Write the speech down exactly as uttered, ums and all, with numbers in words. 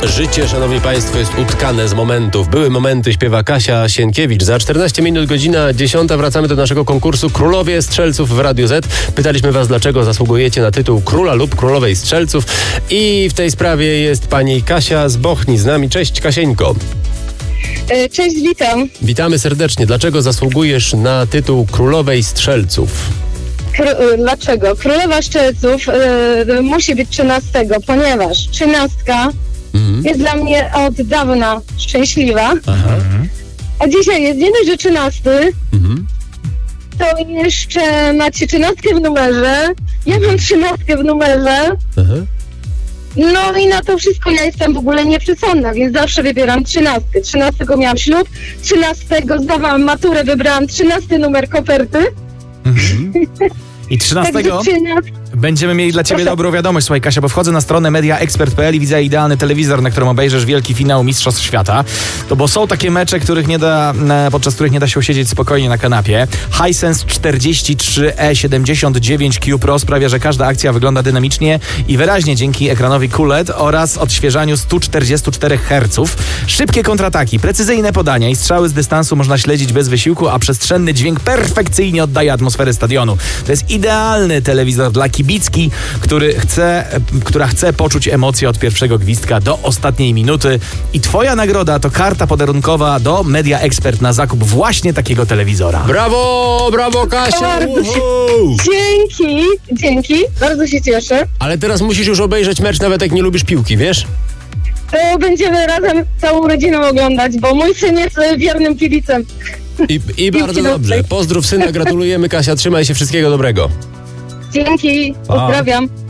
Życie, szanowni państwo, jest utkane z momentów. Były momenty, śpiewa Kasia Sienkiewicz. Za czternaście minut, godzina dziesiąta, wracamy do naszego konkursu Królowie Strzelców w Radiu Z. Pytaliśmy was, dlaczego zasługujecie na tytuł Króla lub Królowej Strzelców. I w tej sprawie jest pani Kasia z Bochni z nami. Cześć, Kasieńko. Cześć, witam. Witamy serdecznie. Dlaczego zasługujesz na tytuł Królowej Strzelców? Kr- dlaczego? Królowa Strzelców y, musi być trzynastego, ponieważ trzynastka mhm. jest dla mnie od dawna szczęśliwa. Aha. A dzisiaj jest nie dość, że trzynasty, mhm. to jeszcze macie trzynastkę w numerze. Ja mam trzynastkę w numerze. Aha. No i na to wszystko ja jestem w ogóle nieprzesądna, więc zawsze wybieram trzynastkę. trzynastego miałam ślub, trzynastego zdawałam maturę, wybrałam trzynasty numer koperty. Mhm. I trzynastego będziemy mieli dla ciebie Proszę. dobrą wiadomość, słuchaj Kasia, bo wchodzę na stronę media expert kropka p l i widzę idealny telewizor, na którym obejrzysz wielki finał Mistrzostw Świata. To bo są takie mecze, których nie da, podczas których nie da się usiedzieć spokojnie na kanapie. Hisense czterdzieści trzy E siedemdziesiąt dziewięć Q Pro sprawia, że każda akcja wygląda dynamicznie i wyraźnie dzięki ekranowi Q L E D oraz odświeżaniu sto czterdzieści cztery herców. Szybkie kontrataki, precyzyjne podania i strzały z dystansu można śledzić bez wysiłku, a przestrzenny dźwięk perfekcyjnie oddaje atmosferę stadionu. To jest idealny telewizor dla kibicki, który chce, która chce poczuć emocje od pierwszego gwizdka do ostatniej minuty. I twoja nagroda to karta podarunkowa do Media Expert na zakup właśnie takiego telewizora. Brawo, brawo Kasia! Dzięki, dzięki, bardzo się cieszę. Ale teraz musisz już obejrzeć mecz, nawet jak nie lubisz piłki, wiesz? To będziemy razem całą rodziną oglądać, bo mój syn jest wiernym kibicem. I, i bardzo dobrze. Pozdrów syna, gratulujemy Kasia, trzymaj się, wszystkiego dobrego. Dzięki, pozdrawiam.